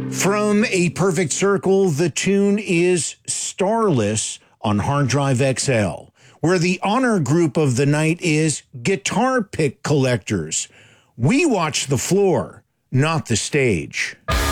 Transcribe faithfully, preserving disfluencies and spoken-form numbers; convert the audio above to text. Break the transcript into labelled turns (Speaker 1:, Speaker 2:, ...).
Speaker 1: From A Perfect Circle, the tune is Starless on Hard Drive X L, where the honor group of the night is Guitar Pick Collectors. We watch the floor, not the stage.